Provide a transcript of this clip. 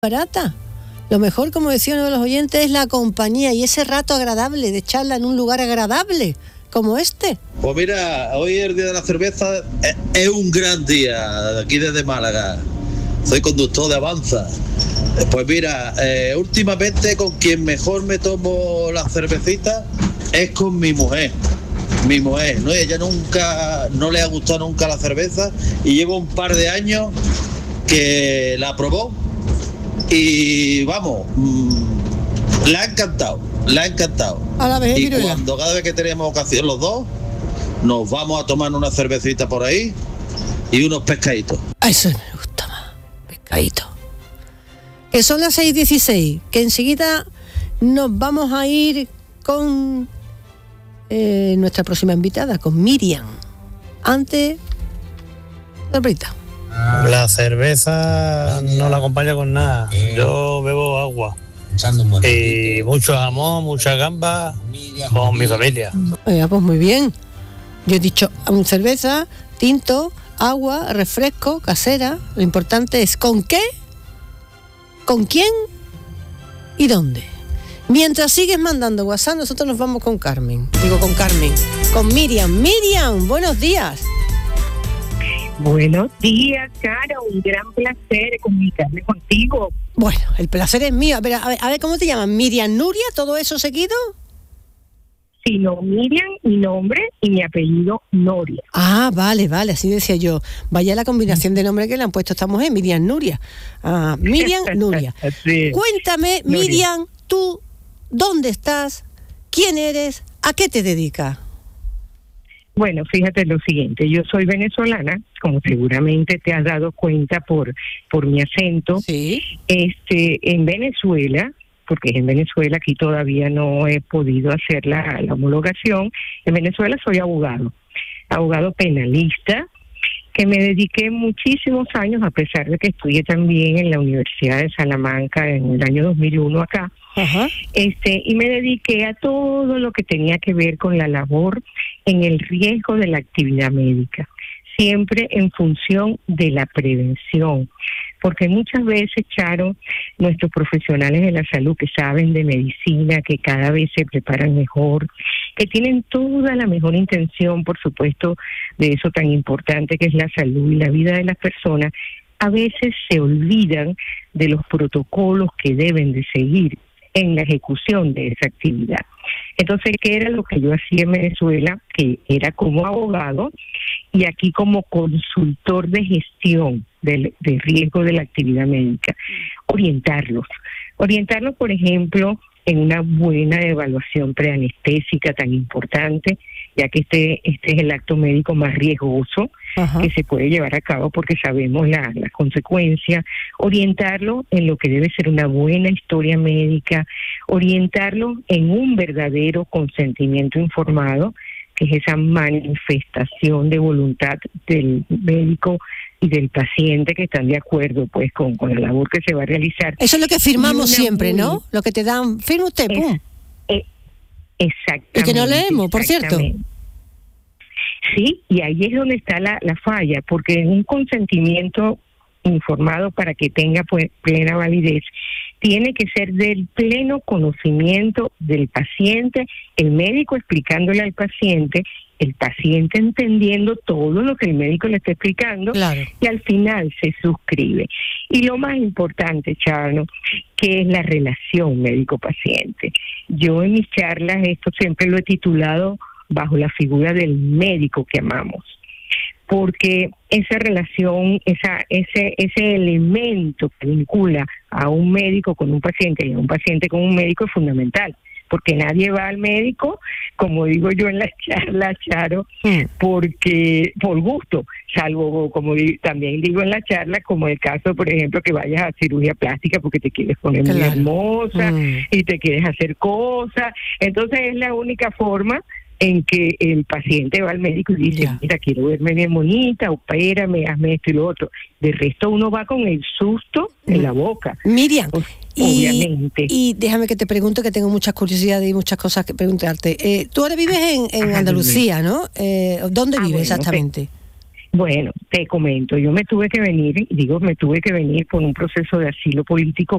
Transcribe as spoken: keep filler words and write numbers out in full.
barata. Lo mejor, como decía uno de los oyentes, es la compañía y ese rato agradable de charla en un lugar agradable como este. Pues mira, hoy el día de la cerveza es, es un gran día, aquí desde Málaga. Soy conductor de Avanza. Pues mira, eh, últimamente con quien mejor me tomo la cervecita es con mi mujer. Mi mujer, ¿no? Ella nunca, no le ha gustado nunca la cerveza y llevo un par de años que la probó y vamos, mmm, le ha encantado, le ha encantado. A la vez, y miro cuando ya. Cada vez que tenemos ocasión los dos, nos vamos a tomar una cervecita por ahí y unos pescaditos. Eso me gusta más, pescaditos. Que son las seis dieciséis, que enseguida nos vamos a ir con eh, nuestra próxima invitada, con Miriam. Antes, la brita. La cerveza no la acompaño con nada. Yo bebo agua. Y mucho jamón, mucha gamba con mi familia. Oiga, pues muy bien. Yo he dicho um, cerveza, tinto, agua, refresco, casera. Lo importante es con qué, con quién y dónde. Mientras sigues mandando WhatsApp, nosotros nos vamos con Carmen. Digo con Carmen, con Miriam. Miriam, buenos días. Buenos días, Caro, un gran placer comunicarme contigo. Bueno, el placer es mío. A ver, a ver, a ver ¿cómo te llaman? ¿Miriam, Nuria, todo eso seguido? Sí, no, Miriam, mi nombre y mi apellido Noria. Ah, vale, vale, así decía yo. Vaya la combinación de nombre que le han puesto a esta mujer, Miriam, Nuria. Ah, Miriam, Nuria. Sí. Cuéntame, Nuria. Miriam, tú, ¿dónde estás? ¿Quién eres? ¿A qué te dedicas? Bueno, fíjate lo siguiente, yo soy venezolana, como seguramente te has dado cuenta por por mi acento. Sí. Este, en Venezuela, porque en Venezuela aquí todavía no he podido hacer la, la homologación, en Venezuela soy abogado, abogado penalista, que me dediqué muchísimos años, a pesar de que estudié también en la Universidad de Salamanca en el año dos mil uno acá. Ajá. Este, y me dediqué a todo lo que tenía que ver con la labor en el riesgo de la actividad médica, siempre en función de la prevención, porque muchas veces, Charo, nuestros profesionales de la salud que saben de medicina, que cada vez se preparan mejor, que tienen toda la mejor intención, por supuesto, de eso tan importante que es la salud y la vida de las personas, a veces se olvidan de los protocolos que deben de seguir en la ejecución de esa actividad. Entonces, ¿qué era lo que yo hacía en Venezuela? Que era como abogado y aquí como consultor de gestión del, del riesgo de la actividad médica. Orientarlos. Orientarlos, por ejemplo, en una buena evaluación preanestésica tan importante, ya que este este es el acto médico más riesgoso. Ajá. Que se puede llevar a cabo porque sabemos la, las consecuencias, orientarlo en lo que debe ser una buena historia médica, orientarlo en un verdadero consentimiento informado, que es esa manifestación de voluntad del médico y del paciente que están de acuerdo pues con, con la labor que se va a realizar. Eso es lo que firmamos siempre, ¿no? Lo que te dan, firma usted, pum. Es, eh, exactamente. Y que no leemos, por cierto. Sí, y ahí es donde está la, la falla, porque en un consentimiento informado para que tenga pues plena validez, tiene que ser del pleno conocimiento del paciente, el médico explicándole al paciente, el paciente entendiendo todo lo que el médico le está explicando, claro. Y al final se suscribe. Y lo más importante, Chano, que es la relación médico-paciente. Yo en mis charlas esto siempre lo he titulado bajo la figura del médico que amamos, porque esa relación, esa ese ese elemento que vincula a un médico con un paciente y a un paciente con un médico es fundamental, porque nadie va al médico, como digo yo en la charla, Charo, mm. porque por gusto, salvo, como di, también digo en la charla, como el caso, por ejemplo, que vayas a cirugía plástica porque te quieres poner claro. muy hermosa mm. y te quieres hacer cosas, entonces es la única forma en que el paciente va al médico y dice, yeah. mira, quiero verme bien bonita, opérame, hazme esto y lo otro. De resto uno va con el susto en mm. la boca. Miriam, pues, y, obviamente. Y déjame que te pregunte, que tengo muchas curiosidades y muchas cosas que preguntarte. Eh, tú ahora vives en, en Andalucía, ¿no? Eh, ¿Dónde ah, vives bueno, exactamente? Bueno, te comento, yo me tuve que venir, digo me tuve que venir por un proceso de asilo político